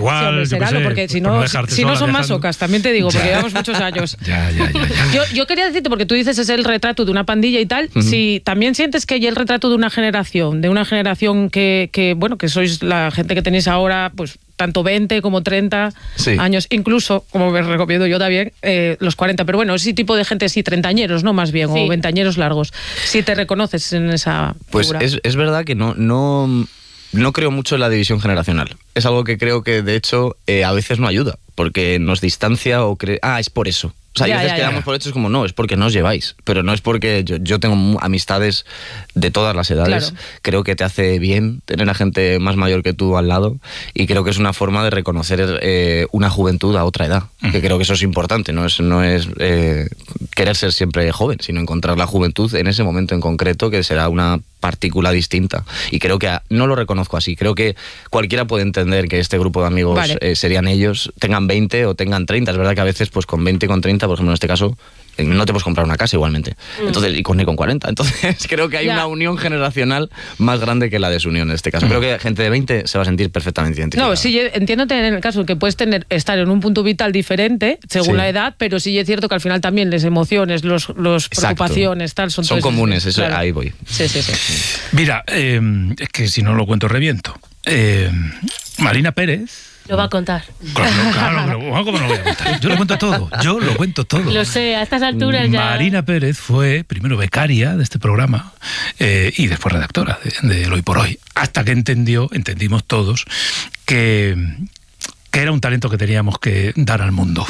igual, sí, hombre, será, porque si no son masocas, también te digo, porque llevamos muchos años. Ya. Yo quería decirte, porque tú dices es el retrato de una pandilla y tal, si también sientes que hay el retrato de una generación que sois la gente que tenéis ahora, pues tanto 20 como 30 años, incluso, como me recomiendo yo también, los 40, pero bueno, ese tipo de gente, sí, treintañeros, ¿no? Más bien, o veintañeros largos. Si te reconoces en esa figura. Pues es verdad que no creo mucho en la división generacional. Es algo que creo que, de hecho, a veces no ayuda, porque nos distancia o es por eso. O sea, a veces quedamos por hecho, es como, no, es porque no os lleváis. Pero no es porque yo tengo amistades de todas las edades. Claro. Creo que te hace bien tener a gente más mayor que tú al lado. Y creo que es una forma de reconocer una juventud a otra edad. Que creo que eso es importante. No es querer ser siempre joven, sino encontrar la juventud en ese momento en concreto, que será una partícula distinta. Y creo que no lo reconozco así. Creo que cualquiera puede entender que este grupo de amigos serían ellos, tengan 20 o tengan 30. Es verdad que a veces, pues con 20 y con 30, por ejemplo, en este caso, no te puedes comprar una casa igualmente. Entonces, ni con 40. Entonces, creo que hay una unión generacional más grande que la desunión en este caso. Creo que gente de 20 se va a sentir perfectamente identificada. No, sí, entiéndote en el caso que puedes estar en un punto vital diferente, según la edad, pero sí es cierto que al final también las emociones, los preocupaciones, tal, son comunes, eso, claro. Ahí voy. Sí. Mira, es que si no lo cuento reviento. Marina Pérez... Lo va a contar. Claro, ¿cómo lo voy a contar? Yo lo cuento todo. Lo sé, a estas alturas ya... Marina Pérez fue primero becaria de este programa y después redactora de Hoy por Hoy, hasta que entendimos todos que era un talento que teníamos que dar al mundo.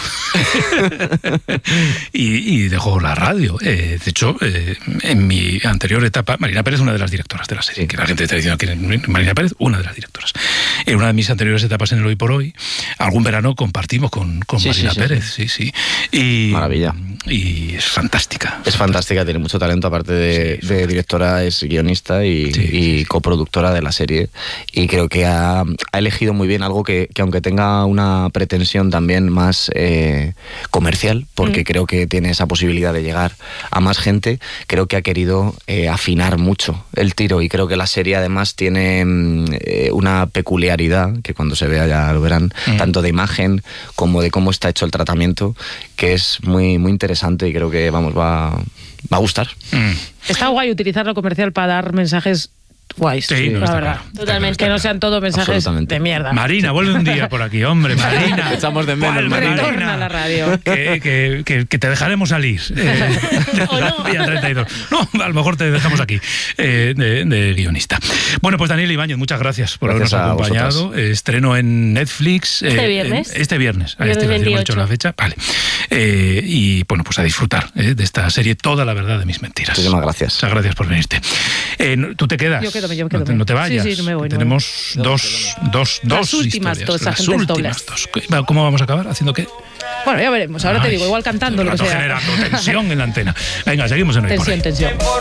y dejó la radio. De hecho, en mi anterior etapa, Marina Pérez, una de las directoras de la serie, que la gente está diciendo que Marina Pérez, una de las directoras. En una de mis anteriores etapas en el Hoy por Hoy, algún verano compartimos con Marina Pérez. Sí. Y, maravilla. Y es fantástica. Es fantástica, tiene mucho talento, aparte de directora, es guionista y coproductora de la serie. Y creo que ha elegido muy bien algo que aunque tenga una pretensión también más comercial, porque creo que tiene esa posibilidad de llegar a más gente, creo que ha querido afinar mucho el tiro, y creo que la serie además tiene una peculiaridad, que cuando se vea ya lo verán, tanto de imagen como de cómo está hecho el tratamiento, que es muy, muy interesante, y creo que va a gustar. Está guay utilizar lo comercial para dar mensajes guays, la verdad. Claro. Totalmente. Que no sean todos mensajes de mierda. Marina, vuelve un día por aquí, hombre, Marina. Echamos de menos, Marina. Retorna a la radio. Que te dejaremos salir. ¿O no? Día 32. No, a lo mejor te dejamos aquí, de guionista. Bueno, pues Daniel Ibáñez, muchas gracias por habernos acompañado. Estreno en Netflix. Este viernes. Hemos dicho la fecha. Vale. Y bueno, pues a disfrutar de esta serie, Toda la verdad de mis mentiras. Muchísimas gracias. Muchas gracias por venirte. ¿Tú te quedas? Yo quedo. No te vayas. Sí, no me voy. Tenemos dos las últimas historias. Las últimas dos. ¿Cómo vamos a acabar? ¿Haciendo qué? Bueno, ya veremos. Ahora te digo, igual cantando lo que sea. Generando tensión en la antena. Venga, seguimos en el Tensión.